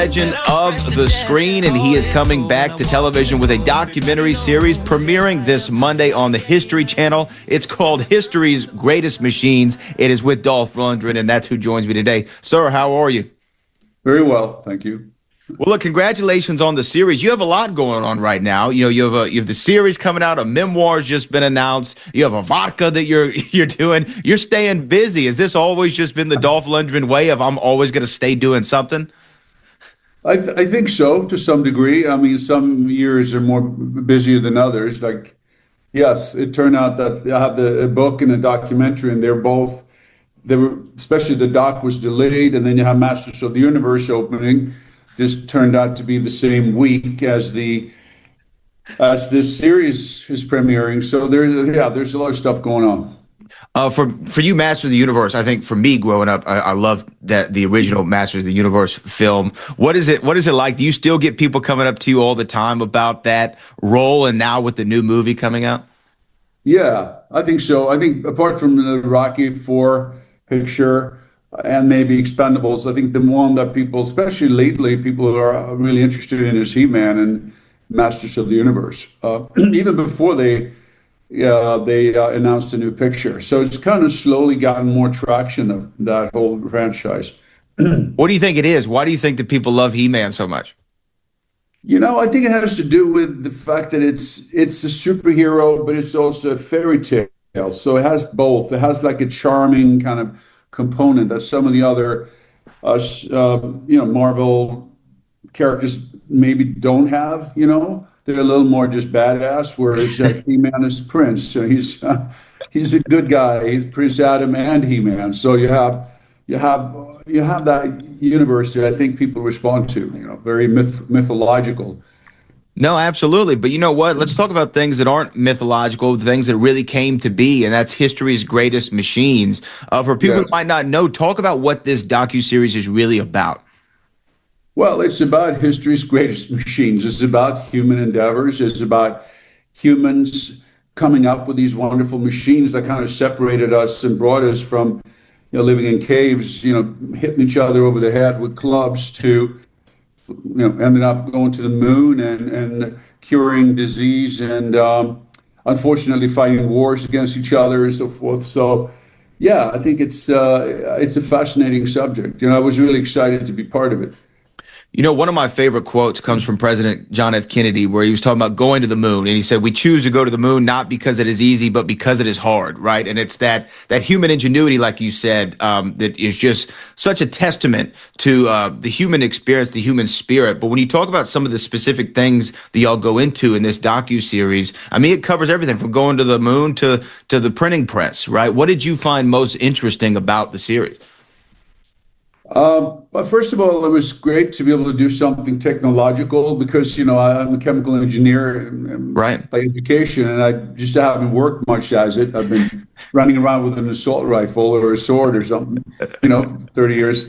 Legend of the screen, and he is coming back to television with a documentary series premiering this Monday on the History Channel. It's called History's Greatest Machines. It is with Dolph Lundgren, and that's who joins me today. Sir, how are you? Very well, thank you. Well, look, congratulations on the series. You have a lot going on right now. You have the series coming out. A memoir's just been announced. You have a vodka that you're doing. You're staying busy. Has this always just been the Dolph Lundgren way of I'm always going to stay doing something? I think so, to some degree. I mean, some years are more busier than others. Like, yes, it turned out that I have a book and a documentary, and they were, especially the doc was delayed, and then you have Masters of the Universe opening. This turned out to be the same week as this series is premiering. So there's a lot of stuff going on. For you, Master of the Universe, I think for me growing up, I loved the original Masters of the Universe film. What is it like? Do you still get people coming up to you all the time about that role, and now with the new movie coming out? Yeah, I think so. I think apart from the Rocky IV picture and maybe Expendables, I think the one that people, especially lately, people are really interested in is He-Man and Masters of the Universe. Even before they announced a new picture. So it's kind of slowly gotten more traction, that whole franchise. What do you think it is? Why do you think that people love He-Man so much? I think it has to do with the fact that it's a superhero, but it's also a fairy tale. So it has both. It has like a charming kind of component that some of the other, Marvel characters maybe don't have. They're a little more just badass, whereas He-Man is Prince. So he's a good guy. He's Prince Adam and He-Man. So you have that universe that I think people respond to. Very mythological. No, absolutely. But you know what? Let's talk about things that aren't mythological, the things that really came to be, and that's history's greatest machines. For people who might not know, talk about what this docuseries is really about. Well, it's about history's greatest machines. It's about human endeavors. It's about humans coming up with these wonderful machines that kind of separated us and brought us from, living in caves, hitting each other over the head with clubs to, ending up going to the moon and curing disease and unfortunately fighting wars against each other and so forth. So, yeah, I think it's a fascinating subject. I was really excited to be part of it. One of my favorite quotes comes from President John F. Kennedy, where he was talking about going to the moon. And he said, we choose to go to the moon not because it is easy, but because it is hard, right? And it's that human ingenuity, like you said, that is just such a testament to the human experience, the human spirit. But when you talk about some of the specific things that y'all go into in this docuseries, I mean, it covers everything from going to the moon to the printing press, right? What did you find most interesting about the series? Well, first of all, it was great to be able to do something technological because, I'm a chemical engineer right, by education, and I just haven't worked much as it. I've been running around with an assault rifle or a sword or something, 30 years.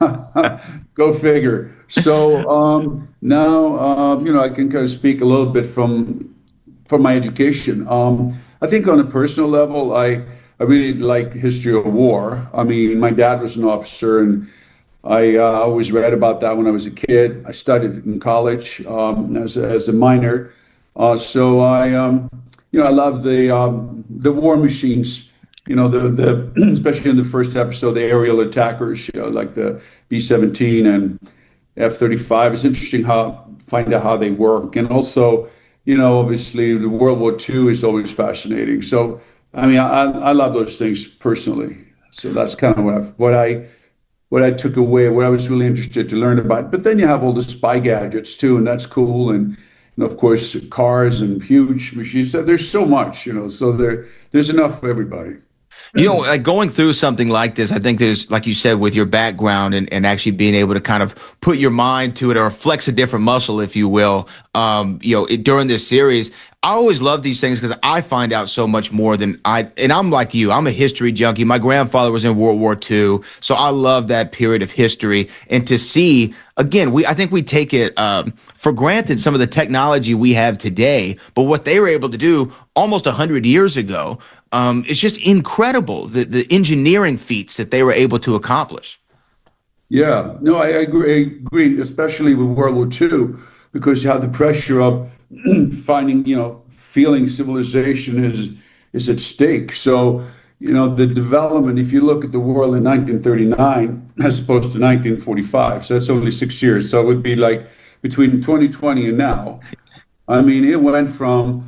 Go figure. So now, I can kind of speak a little bit from my education. I think on a personal level, I really like history of war. I mean, my dad was an officer, and I always read about that when I was a kid. I studied it in college as a minor. So I love the war machines. Especially in the first episode, the aerial attackers, like the B-17 and F-35. It's interesting find out how they work, and also, obviously, the World War II is always fascinating. So, I mean, I love those things personally. So that's kind of what I took away, what I was really interested to learn about. But then you have all the spy gadgets too, and that's cool. And of course, cars and huge machines. So there's so much, so there's enough for everybody. Like going through something like this, I think there's, like you said, with your background and actually being able to kind of put your mind to it or flex a different muscle, if you will, during this series. I always love these things because I find out so much more and I'm like you, I'm a history junkie. My grandfather was in World War II. So I love that period of history. And to see, again, I think we take it for granted, some of the technology we have today, but what they were able to do almost 100 years ago, it's just incredible, the engineering feats that they were able to accomplish. Yeah, no, I agree, especially with World War II, because you have the pressure of finding, feeling civilization is at stake. So, the development, if you look at the world in 1939 as opposed to 1945, so that's only 6 years. So it would be like between 2020 and now. I mean, it went from,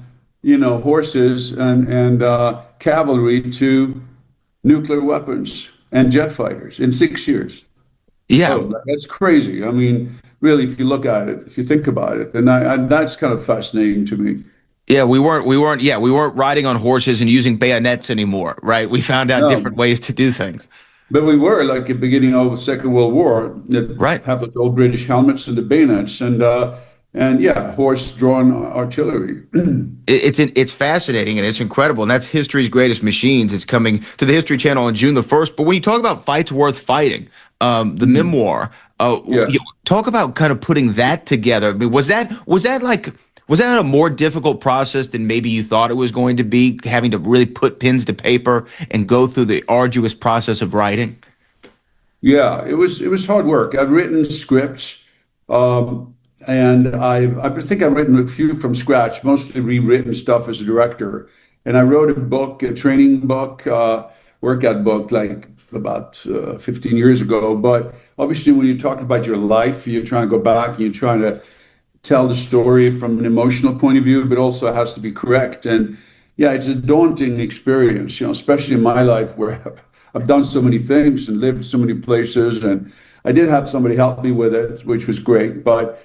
horses and cavalry to nuclear weapons and jet fighters in 6 years. Yeah. Oh, that's crazy. I mean, really, if you look at it, if you think about it, and that's kind of fascinating to me. Yeah, we weren't riding on horses and using bayonets anymore, right? We found out different No, ways to do things. but we were like at the beginning of the Second World War that Right. have those old British helmets and the bayonets and yeah, horse-drawn artillery. It's fascinating and it's incredible, and that's history's greatest machines. It's coming to the History Channel on June the 1st. But when you talk about Fights Worth Fighting, the memoir, Yes. talk about kind of putting that together. I mean, was that a more difficult process than maybe you thought it was going to be, having to really put pens to paper and go through the arduous process of writing? Yeah, it was hard work. I've written scripts, um, and I think I've written a few from scratch, mostly rewritten stuff as a director. And I wrote a book, a training book, workout book, like about 15 years ago. But obviously, when you talk about your life, you're trying to go back and you're trying to tell the story from an emotional point of view, but also it has to be correct. And yeah, it's a daunting experience, especially in my life where I've done so many things and lived so many places. And I did have somebody help me with it, which was great. But,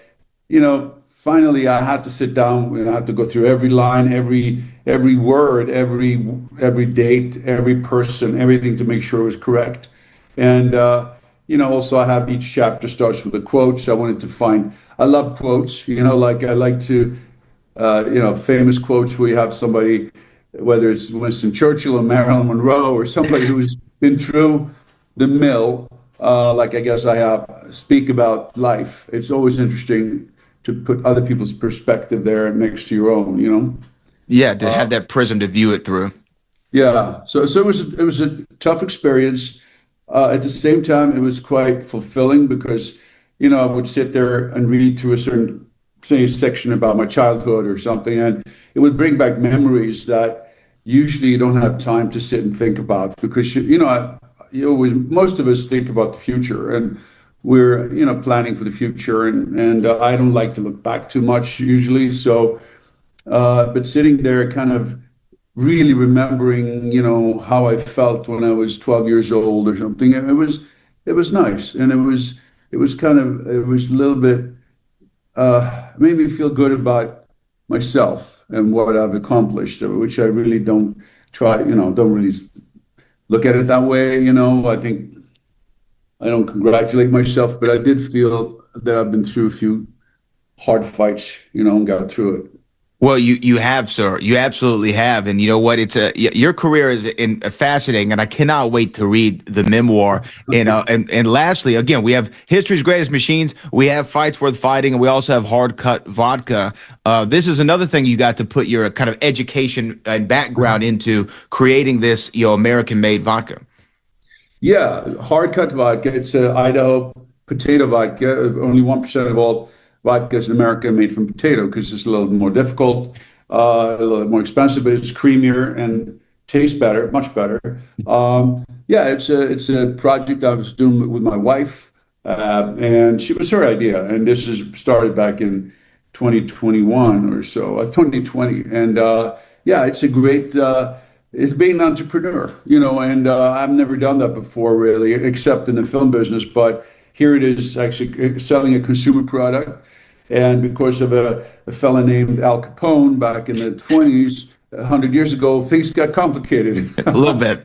finally I had to sit down and I had to go through every line, every word, every date, every person, everything to make sure it was correct. And also I have each chapter starts with a quote. So I wanted to find, I love quotes, like I like to, famous quotes where you have somebody, whether it's Winston Churchill or Marilyn Monroe or somebody who's been through the mill, like I guess I have, speak about life. It's always interesting to put other people's perspective there next to your own. Yeah, to have that prism to view it through. Yeah, so it was a tough experience. At the same time, it was quite fulfilling because, I would sit there and read through a certain, say, section about my childhood or something, and it would bring back memories that usually you don't have time to sit and think about because you always most of us think about the future and we're planning for the future and I don't like to look back too much usually. So, but sitting there, kind of really remembering, how I felt when I was 12 years old or something. It was nice, and it was a little bit made me feel good about myself and what I've accomplished, which I really don't really look at it that way. I think I don't congratulate myself, but I did feel that I've been through a few hard fights, and got through it. Well, you have, sir. You absolutely have, and you know what? Your career is fascinating, and I cannot wait to read the memoir. And lastly, again, we have history's greatest machines. We have Fights Worth Fighting, and we also have Hard Cut Vodka. This is another thing you got to put your kind of education and background into creating this, American-made vodka. Yeah, hard cut vodka. It's Idaho potato vodka. Only 1% of all vodkas in America are made from potato because it's a little more difficult, a little more expensive, but it's creamier and tastes better, much better. Yeah, it's a project I was doing with my wife, and she was her idea. And this is started back in 2021 or so, 2020. And yeah, it's a great. It's being an entrepreneur, and I've never done that before, really, except in the film business. But here it is, actually selling a consumer product, and because of a fellow named Al Capone back in the 20s, 100 years ago, things got complicated. A little bit.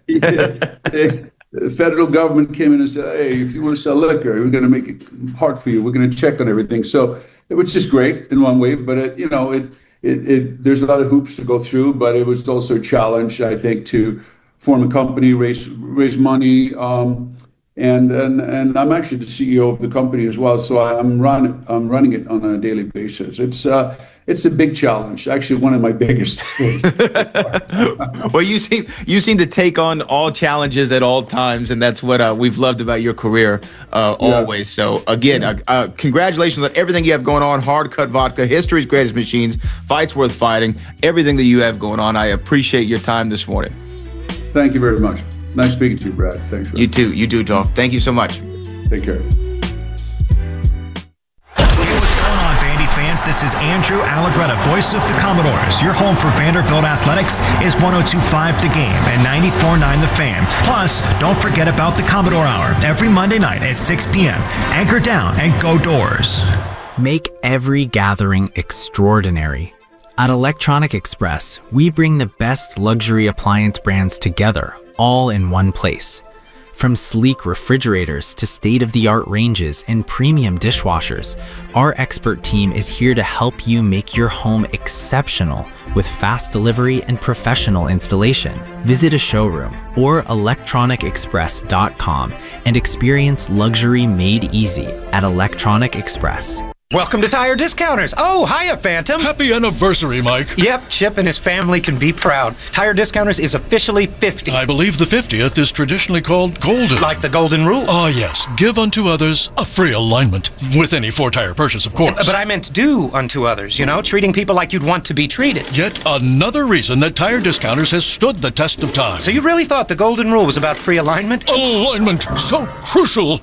The federal government came in and said, "Hey, if you want to sell liquor, we're going to make it hard for you. We're going to check on everything." So it was just great in one way, but there's a lot of hoops to go through. But it was also a challenge, I think, to form a company, raise money, and I'm actually the CEO of the company as well. So I'm running it on a daily basis. It's a big challenge, actually one of my biggest. Well, you seem to take on all challenges at all times, and that's what we've loved about your career always. So again, congratulations on everything you have going on. Hard Cut Vodka, History's Greatest Machines, Fights Worth Fighting, everything that you have going on. I appreciate your time this morning. Thank you very much. Nice speaking to you, Brad. Thanks. You too. You do, Dolph. Thank you so much. Take care. Hey, what's going on, Vandy fans? This is Andrew Allegretta, voice of the Commodores. Your home for Vanderbilt Athletics is 102.5 The Game and 94.9 The Fan. Plus, don't forget about the Commodore Hour every Monday night at 6 p.m. Anchor down and go Doors. Make every gathering extraordinary. At Electronic Express, we bring the best luxury appliance brands together, all in one place. From sleek refrigerators to state-of-the-art ranges and premium dishwashers, our expert team is here to help you make your home exceptional with fast delivery and professional installation. Visit a showroom or electronicexpress.com and experience luxury made easy at Electronic Express. Welcome to Tire Discounters. Oh, hiya, Phantom. Happy anniversary, Mike. Yep, Chip and his family can be proud. Tire Discounters is officially 50. I believe the 50th is traditionally called golden. Like the golden rule. Ah, yes. Give unto others a free alignment. With any 4-tire purchase, of course. But I meant do unto others, treating people like you'd want to be treated. Yet another reason that Tire Discounters has stood the test of time. So you really thought the golden rule was about free alignment? Alignment, so crucial.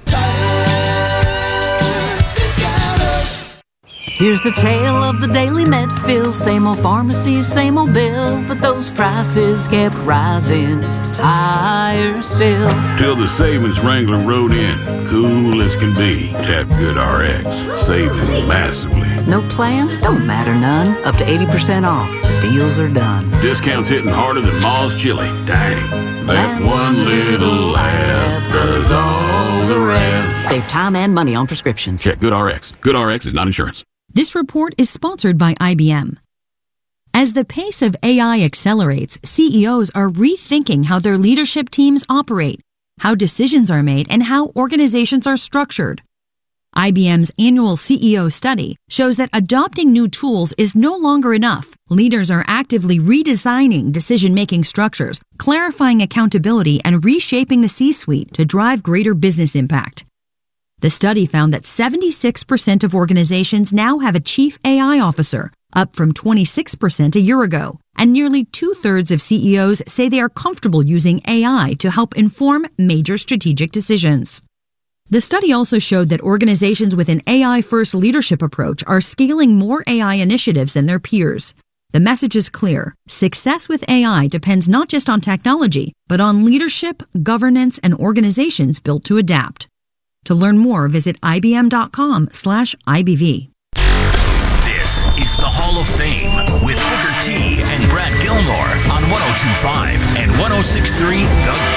Here's the tale of the daily Medfill. Same old pharmacy, same old bill, but those prices kept rising higher still. Till the savings Wrangler rode in, cool as can be. Tap GoodRx, saving massively. No plan? Don't matter none. Up to 80% off. Deals are done. Discounts hitting harder than Ma's chili. Dang, that one little laugh does all the rest. Save time and money on prescriptions. Check GoodRx. GoodRx is not insurance. This report is sponsored by IBM. As the pace of AI accelerates, CEOs are rethinking how their leadership teams operate, how decisions are made, and how organizations are structured. IBM's annual CEO study shows that adopting new tools is no longer enough. Leaders are actively redesigning decision-making structures, clarifying accountability, and reshaping the C-suite to drive greater business impact. The study found that 76% of organizations now have a chief AI officer, up from 26% a year ago. And nearly 2/3 of CEOs say they are comfortable using AI to help inform major strategic decisions. The study also showed that organizations with an AI-first leadership approach are scaling more AI initiatives than their peers. The message is clear. Success with AI depends not just on technology, but on leadership, governance, and organizations built to adapt. To learn more, visit ibm.com/IBV. This is the Hall of Fame with Booker T and Brad Gilmore on 102.5 and 106.3 The